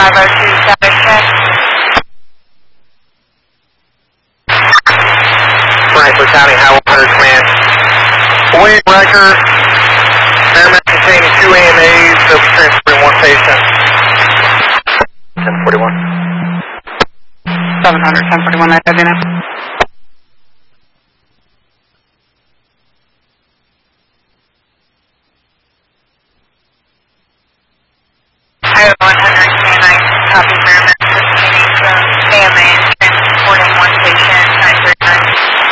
Franklin County Highway Command. Awaiting record. Airman containing 2 AMAs. They'll be transferring 1 patient. 1041. 700, 1041, I have in it.